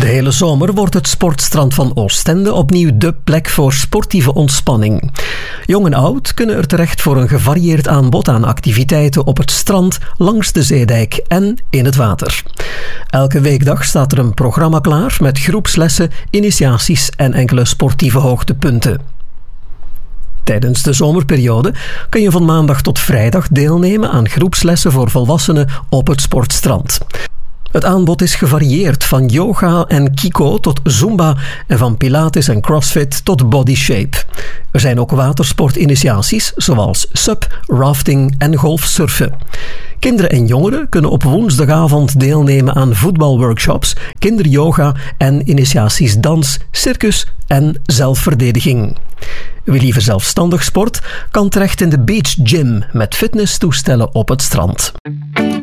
De hele zomer wordt het sportstrand van Oostende opnieuw dé plek voor sportieve ontspanning. Jong en oud kunnen er terecht voor een gevarieerd aanbod aan activiteiten op het strand, langs de zeedijk en in het water. Elke weekdag staat er een programma klaar met groepslessen, initiaties en enkele sportieve hoogtepunten. Tijdens de zomerperiode kun je van maandag tot vrijdag deelnemen aan groepslessen voor volwassenen op het sportstrand. Het aanbod is gevarieerd van yoga en kiko tot zumba en van pilates en crossfit tot body shape. Er zijn ook watersportinitiaties zoals SUP, rafting en golfsurfen. Kinderen en jongeren kunnen op woensdagavond deelnemen aan voetbalworkshops, kinderyoga en initiaties dans, circus en zelfverdediging. Wie liever zelfstandig sport, kan terecht in de Beach Gym met fitnesstoestellen op het strand.